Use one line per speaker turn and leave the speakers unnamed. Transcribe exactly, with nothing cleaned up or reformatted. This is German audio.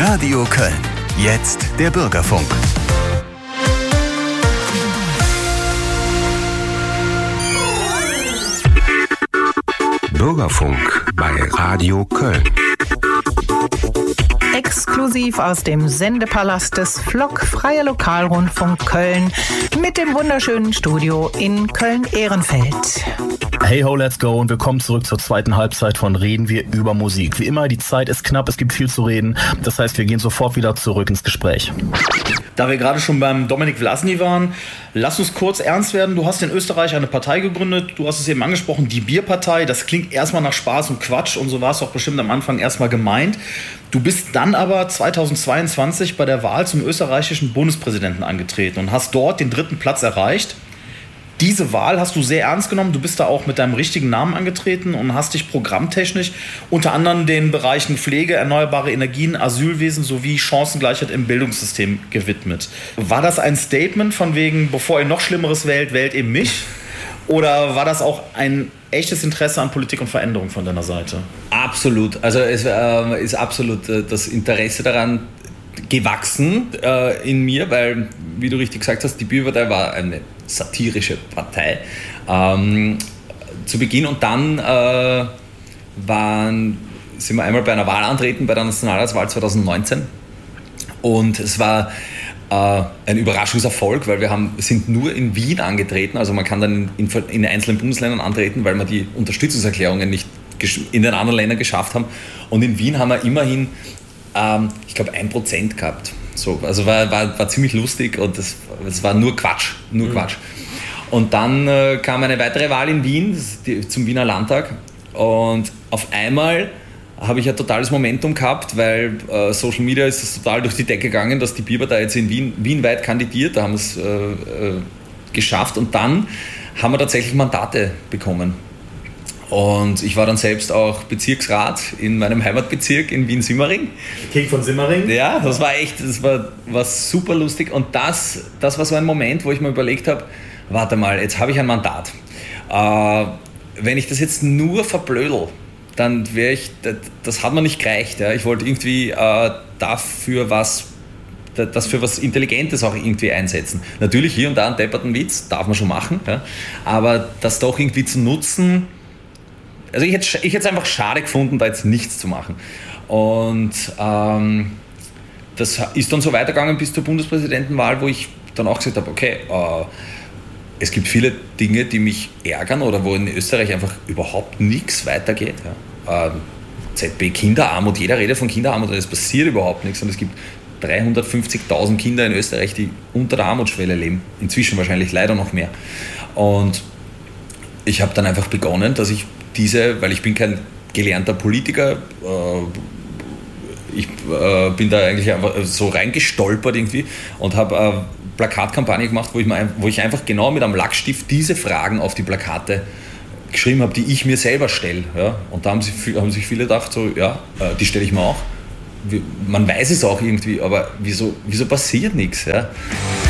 Radio Köln. Jetzt der Bürgerfunk.
Bürgerfunk bei Radio Köln.
Exklusiv aus dem Sendepalast des F L O K, Freier Lokalrundfunk Köln, mit dem wunderschönen Studio in Köln-Ehrenfeld.
Hey ho, let's go und willkommen zurück zur zweiten Halbzeit von Reden wir über Musik. Wie immer, die Zeit ist knapp, es gibt viel zu reden. Das heißt, wir gehen sofort wieder zurück ins Gespräch.
Da wir gerade schon beim Dominik Vlasny waren, lass uns kurz ernst werden. Du hast in Österreich eine Partei gegründet, du hast es eben angesprochen, die Bierpartei. Das klingt erstmal nach Spaß und Quatsch und so war es auch bestimmt am Anfang erstmal gemeint. Du bist dann aber zweitausendzweiundzwanzig bei der Wahl zum österreichischen Bundespräsidenten angetreten und hast dort den dritten Platz erreicht. Diese Wahl hast du sehr ernst genommen. Du bist da auch mit deinem richtigen Namen angetreten und hast dich programmtechnisch unter anderem den Bereichen Pflege, erneuerbare Energien, Asylwesen sowie Chancengleichheit im Bildungssystem gewidmet. War das ein Statement von wegen, bevor ihr noch Schlimmeres wählt, wählt ihr mich? Oder war das auch ein echtes Interesse an Politik und Veränderung von deiner Seite?
Absolut. Also es äh, ist absolut äh, das Interesse daran gewachsen äh, in mir, weil, wie du richtig gesagt hast, die Bierpartei war eine satirische Partei ähm, zu Beginn und dann äh, waren, sind wir einmal bei einer Wahl antreten, bei der Nationalratswahl zweitausendneunzehn und es war äh, ein Überraschungserfolg, weil wir haben, sind nur in Wien angetreten, also man kann dann in, in einzelnen Bundesländern antreten, weil wir die Unterstützungserklärungen nicht in den anderen Ländern geschafft haben und in Wien haben wir immerhin ähm, ich glaube ein Prozent gehabt. So, also war, war, war ziemlich lustig und es war nur Quatsch, nur mhm. Quatsch. Und dann äh, kam eine weitere Wahl in Wien, die, zum Wiener Landtag und auf einmal habe ich ein totales Momentum gehabt, weil äh, Social Media ist das total durch die Decke gegangen, dass die Bierpartei jetzt in Wien, Wienweit kandidiert, da haben wir es äh, äh, geschafft und dann haben wir tatsächlich Mandate bekommen. Und ich war dann selbst auch Bezirksrat in meinem Heimatbezirk in Wien-Simmering.
King von Simmering?
Ja, das war echt, das war, war super lustig. Und das, das war so ein Moment, wo ich mir überlegt habe, warte mal, jetzt habe ich ein Mandat. Äh, wenn ich das jetzt nur verblödel, dann wäre ich, das, das hat mir nicht gereicht. Ja. Ich wollte irgendwie äh, dafür was, das für was Intelligentes auch irgendwie einsetzen. Natürlich hier und da einen depperten Witz, darf man schon machen, ja. Aber das doch irgendwie zu nutzen. Also ich hätte, ich hätte es einfach schade gefunden, da jetzt nichts zu machen. Und ähm, das ist dann so weitergegangen bis zur Bundespräsidentenwahl, wo ich dann auch gesagt habe, okay, äh, es gibt viele Dinge, die mich ärgern oder wo in Österreich einfach überhaupt nichts weitergeht. Ja. Äh, Z B Kinderarmut, jeder redet von Kinderarmut und es passiert überhaupt nichts. Und es gibt dreihundertfünfzigtausend Kinder in Österreich, die unter der Armutsschwelle leben. Inzwischen wahrscheinlich leider noch mehr. Und ich habe dann einfach begonnen, dass ich diese, weil ich bin kein gelernter Politiker, äh, ich äh, bin da eigentlich einfach so reingestolpert irgendwie und habe eine Plakatkampagne gemacht, wo ich, mal, wo ich einfach genau mit einem Lackstift diese Fragen auf die Plakate geschrieben habe, die ich mir selber stelle. Ja? Und da haben, sie, haben sich viele gedacht, so, ja, äh, die stelle ich mir auch. Man weiß es auch irgendwie, aber wieso, wieso passiert nichts? Ja?